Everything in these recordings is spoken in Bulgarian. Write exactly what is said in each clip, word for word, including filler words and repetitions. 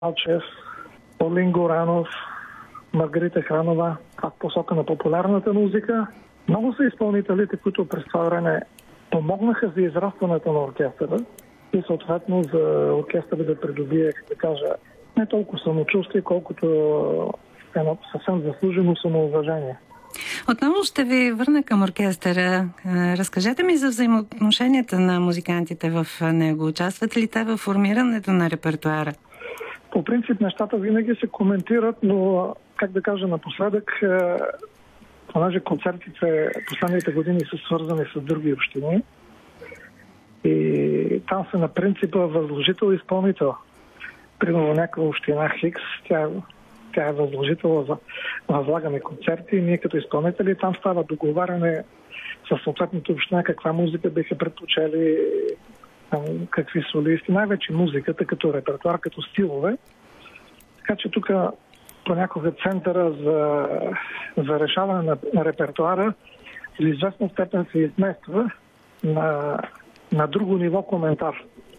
Алчев, Олин Горанов, Маргарита Хранова, а в посока на популярната музика. Много са изпълнителите, които през това време помогнаха за израстването на оркестъра и съответно за оркестъра да придобие, как да кажа, не толкова самочувствие, колкото едно съвсем заслужено самоуважение. Отново ще ви върна към оркестъра. Разкажете ми за взаимоотношенията на музикантите в него. Участват ли те в формирането на репертуара? По принцип нещата винаги се коментират, но, как да кажа, напоследък, понеже концертите последните години са свързани с други общини и там са на принципа възложител и изпълнител. Примерно някаква община Хикс, тя, тя е възложител за възлагане концерти и ние като изпълнители там става договаряне с съответната община каква музика биха предпочели, какви солисти, най-вече музиката като репертуар, като стилове. Така че тук понякога центъра за, за решаване на, на репертуара в известна степен се измества на, на друго ниво коментар.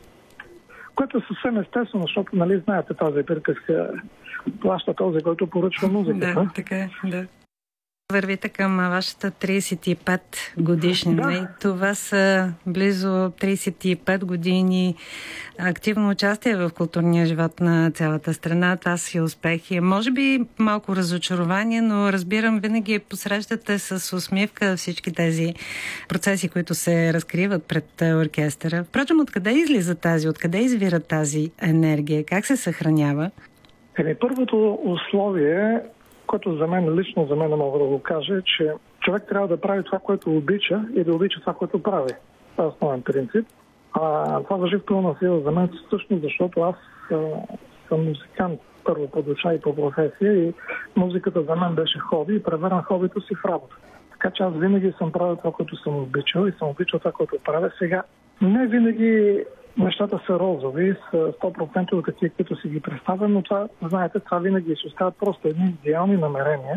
Което е съвсем естествено, защото, нали, знаете тази приказка, плаща този, който поръчва музиката. Да, така е, да. Вървите към вашата тридесет и пет годишнина. Да. И това са близо тридесет и пет години активно участие в културния живот на цялата страна. Това си успехи. Може би малко разочарование, но разбирам, винаги посрещате с усмивка всички тези процеси, които се разкриват пред оркестъра. Впрочем, откъде излиза тази, откъде извира тази енергия? Как се съхранява? Еми, първото условие, което за мен, лично за мен мога да го кажа, е, че човек трябва да прави това, което обича и да обича това, което прави. Това е основен принцип. А това важи в пълна сила за мен също, защото аз а, съм музикант първо по душа и по професия и музиката за мен беше хоби и превърна хобито си в работа. Така че аз винаги съм правил това, което съм обичал и съм обичал това, което правя. Сега не винаги нещата са розови, са сто процента от такива, които си ги представям, но това, знаете, това винаги се остават просто едни идеални намерения.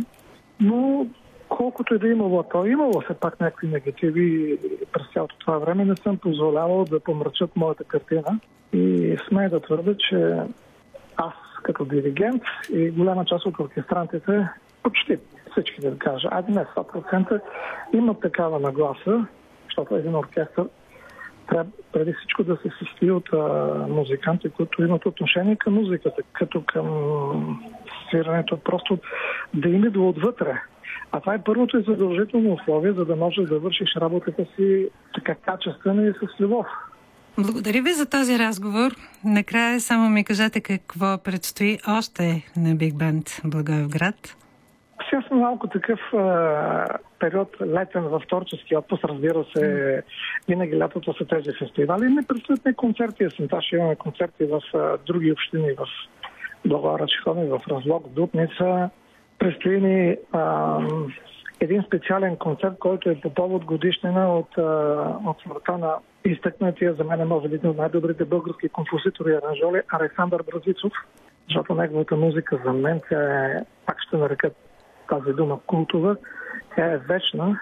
Но колкото и да имало, то имало все пак някакви негативи през цялото това време, не съм позволявал да помрачат моята картина. И смея да твърда, че аз като диригент и голяма част от оркестрантите, почти всички да кажа, а не сто процента, имат такава нагласа, защото един оркестър трябва преди всичко да се състои от а, музиканти, които имат отношение към музиката, като към свирането, просто да им идва отвътре. А това е първото и задължително условие, за да можеш да вършиш работата си така качествено и с любов. Благодаря ви за този разговор. Накрая само ми кажете какво предстои още на Биг Банд Благоевград. Сега съм малко такъв а, период летен в творчески отпуск, разбира се, винаги лятото са тези фестивали. Не предстоят не концерти, есента ще имаме концерти в а, други общини, в Благоевград, в Разлог, Дупница. Предстои ни а, един специален концерт, който е по повод годишнина от, а, от смъртта на изтъкнатия, за мен може би един от най-добрите български композитори и аранжьори Александър Бразицов, защото неговата музика за мен, тя е, пак ще нарека тази дума култова, тя е вечна.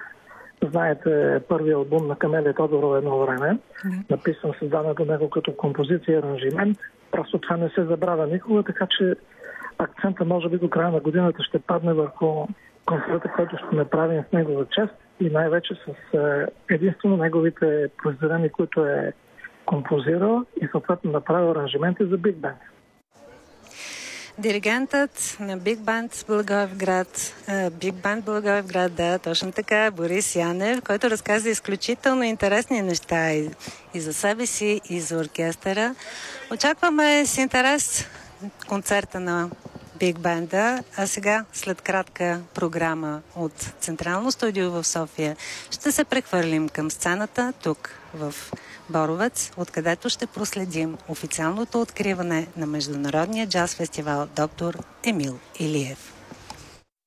Знаете, първият албум на Камелия Тодорова едно време, mm. написан, създаден до него като композиция и аранжимент. Просто това не се забравя никога, така че акцента може би до края на годината ще падне върху концерта, който ще направим с негова чест и най-вече с единствено неговите произведения, които е композирал и съответно направил аранжименти за Биг Банд. Диригентът на Биг Банд Благоевград, Биг Банд Благоевград, да, точно така, Борис Янев, който разказа изключително интересни неща и, и за себе си, и за оркестъра. Очакваме с интерес концерта на Биг Банда, а сега, след кратка програма от Централно студио в София, ще се прехвърлим към сцената тук в Боровец, откъдето ще проследим официалното откриване на Международния джаз фестивал Доктор Емил Илиев.